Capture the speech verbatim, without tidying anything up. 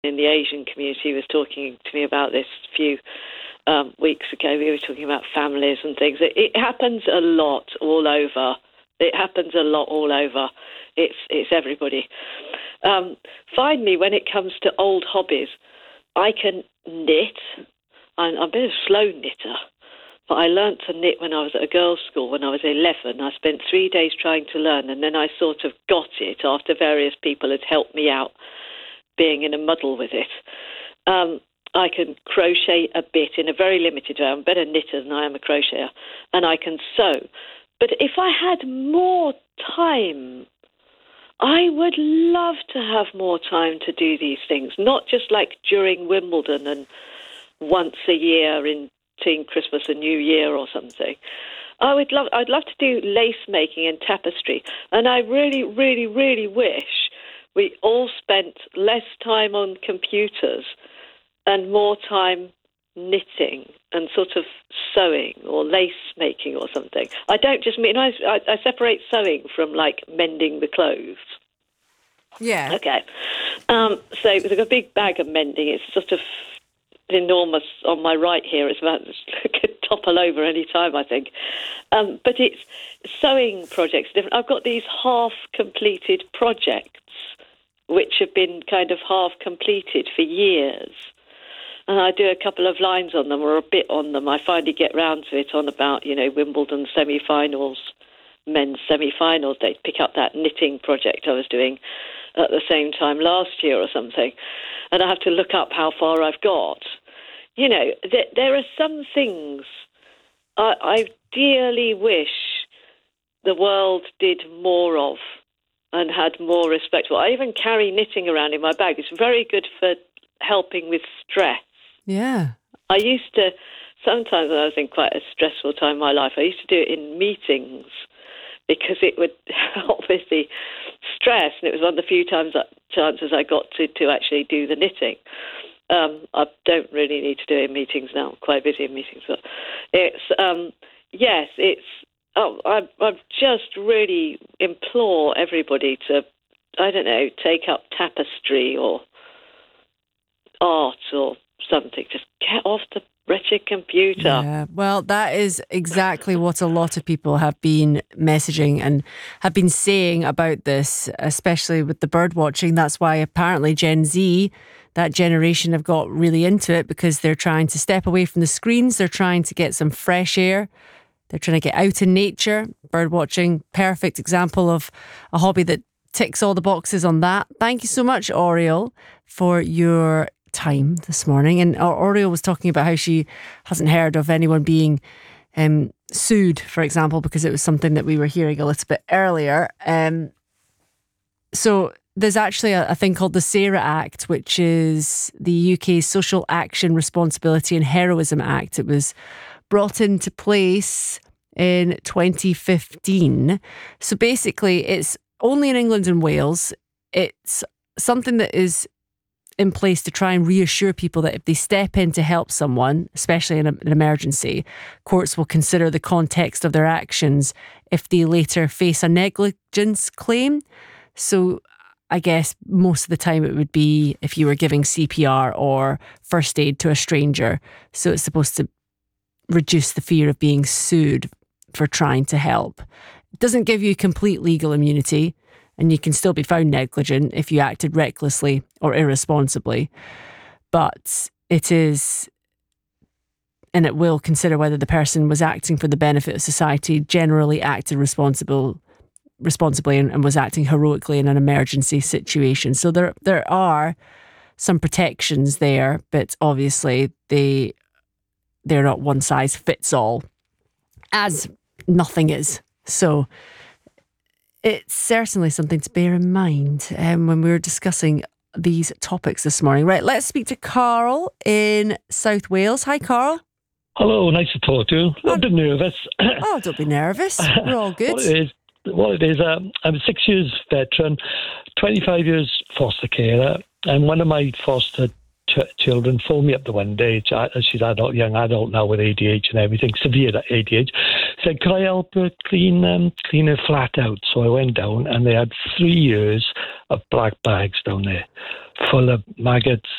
in the Asian community was talking to me about this a few um, weeks ago. We were talking about families and things. It, it happens a lot all over. It happens a lot all over. It's it's everybody. Um, finally, when it comes to old hobbies, I can knit. I'm, I'm a bit of a slow knitter, but I learnt to knit when I was at a girls' school when I was eleven. I spent three days trying to learn, and then I sort of got it after various people had helped me out, being in a muddle with it. Um, I can crochet a bit in a very limited way. I'm a better knitter than I am a crocheter, and I can sew. But if I had more time, I would love to have more time to do these things, not just like during Wimbledon and once a year in between Christmas and New Year or something. I would love, I'd love to do lace making and tapestry, and I really, really, really wish we all spent less time on computers and more time knitting and sort of sewing or lace making or something. I don't just mean, I, I separate sewing from like mending the clothes. Yeah. Okay. Um, so I've got a big bag of mending. It's sort of enormous on my right here. It's about, it could topple over any time, I think. Um, but it's sewing projects. Different. I've got these half-completed projects which have been kind of half-completed for years. And I do a couple of lines on them or a bit on them. I finally get round to it on about, you know, Wimbledon semi-finals, men's semi-finals. They pick up that knitting project I was doing at the same time last year or something. And I have to look up how far I've got. You know, th- there are some things I, I dearly wish the world did more of and had more respect for. I even carry knitting around in my bag. It's very good for helping with stress. Yeah. I used to, sometimes when I was in quite a stressful time in my life, I used to do it in meetings because it would help with the stress, and it was one of the few times that, chances I got to, to actually do the knitting. Um, I don't really need to do it in meetings now. I'm quite busy in meetings, but it's, um, yes, it's, oh, I, I just really implore everybody to, I don't know, take up tapestry or art or something. Just get off the wretched computer. Yeah, well, that is exactly what a lot of people have been messaging and have been saying about this, especially with the bird watching. That's why apparently Gen Z, that generation, have got really into it because they're trying to step away from the screens. They're trying to get some fresh air. They're trying to get out in nature. Bird watching, perfect example of a hobby that ticks all the boxes on that. Thank you so much, Oriel, for your time this morning. And Oriel was talking about how she hasn't heard of anyone being um, sued, for example, because it was something that we were hearing a little bit earlier. Um, so there's actually a, a thing called the SARA Act, which is the U K's Social Action, Responsibility and Heroism Act. It was brought into place in twenty fifteen. So basically, it's only in England and Wales. It's something that is in place to try and reassure people that if they step in to help someone, especially in a, an emergency, courts will consider the context of their actions if they later face a negligence claim. So I guess most of the time it would be if you were giving C P R or first aid to a stranger. So it's supposed to reduce the fear of being sued for trying to help. It doesn't give you complete legal immunity, and you can still be found negligent if you acted recklessly or irresponsibly. But it is, and it will consider whether the person was acting for the benefit of society, generally acted responsible, responsibly and, and was acting heroically in an emergency situation. So there there are some protections there, but obviously they, they're not one size fits all, as nothing is. So it's certainly something to bear in mind um, when we were discussing these topics this morning. Right, let's speak to Carl in South Wales. Hi, Carl. Hello, nice to talk to you. A little bit nervous. Oh, don't be nervous. We're all good. What it is, what it is um, I'm a six years veteran, twenty-five years foster carer, and one of my foster ch- children phoned me up the one day. She's adult, young adult now with A D H and everything, severe A D H. Said, could I help her clean um, clean her flat out? So I went down, and they had three years of black bags down there, full of maggots,